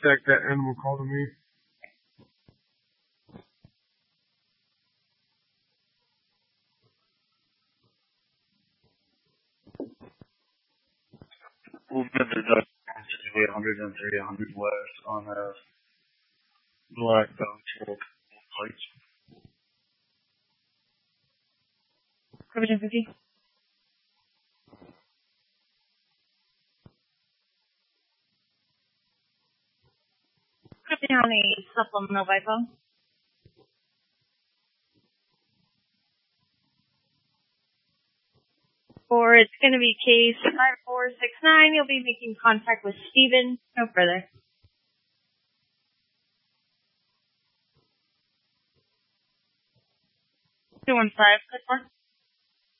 stack that animal call to me. We'll get the Dutch 800 and 300 west on a black belt plates. Provision 50. Copy on a supplemental VIPO. Or it's going to be case 5469. You'll be making contact with Steven. No further. 215, good for.